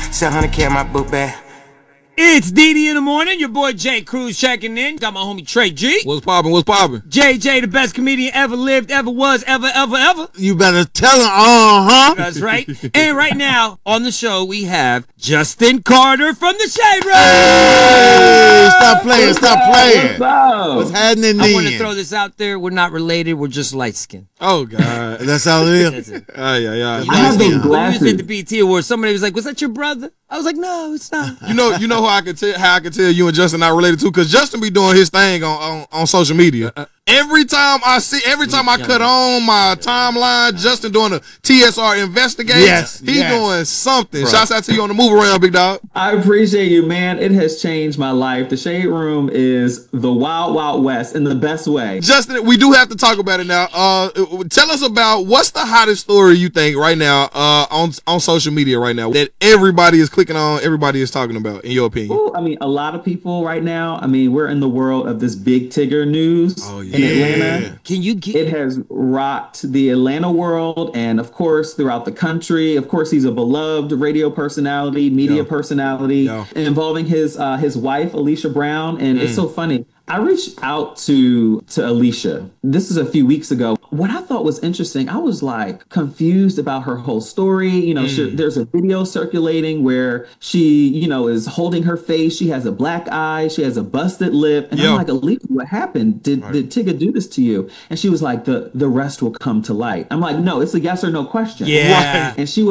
700K in my book bag. It's DD in the morning. Your boy Jay Cruz checking in. Got my homie Trey G. What's poppin'? What's poppin'? JJ, the best comedian ever lived, ever was, ever. You better tell him, That's right. And right now on the show we have Justin Carter from the Shade Room. Hey, stop playing. What's happening? I want to throw this out there. We're not related. We're just light skinned. Oh God, that's how it is. That's it. Yeah. I have those When we glasses. was at the BT Awards, somebody was like, "Was that your brother?" I was like, "No, it's not." You know how I can tell you and Justin not related to, because Justin be doing his thing on social media. Every time I cut on my timeline, Justin doing a TSR investigate. Yes, He's yes. doing something. Bro. Shouts out to you on the move around, big dog. I appreciate you, man. It has changed my life. The Shade Room is the wild, wild west in the best way. Justin, we do have to talk about it now. Tell us about what's the hottest story you think right now on social media right now that everybody is clicking on, everybody is talking about, in your opinion. Ooh, I mean, a lot of people right now, we're in the world of this big Tigger news Oh, yeah. in Atlanta. Can you get? It has rocked the Atlanta world and, of course, throughout the country. Of course, he's a beloved radio personality, media personality, involving his wife, Alicia Brown. And it's so funny. I reached out to Alicia. This is a few weeks ago. What I thought was interesting, I was like confused about her whole story. You know, there's a video circulating where she, is holding her face. She has a black eye. She has a busted lip. And I'm like, Alicia, what happened? Did Tigger do this to you? And she was like, the rest will come to light. I'm like, no, it's a yes or no question. Yeah. And she